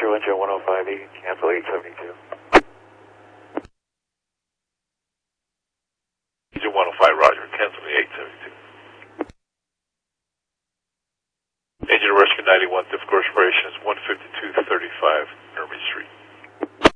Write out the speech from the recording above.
True Engine 105E, cancel 872. Engine 105, roger, cancel the 872. Engine Rescue 91, difficult respiration is 15235 Nermy Street.